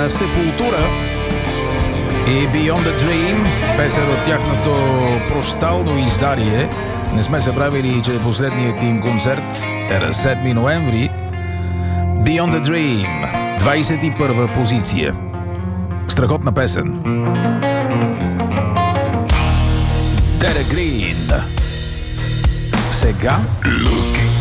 на Сепултура и Beyond the Dream, песен от тяхното прощално издание. Не сме забравили, че последният им концерт е на 7 ноември. Beyond the Dream, 21 позиция. Страхотна песен. Dere Green. Сега Looking